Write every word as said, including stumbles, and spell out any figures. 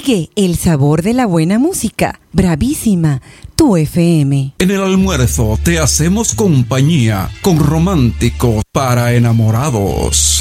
Sigue el sabor de la buena música. Bravísima, tu F M. En el almuerzo te hacemos compañía con Románticos para Enamorados.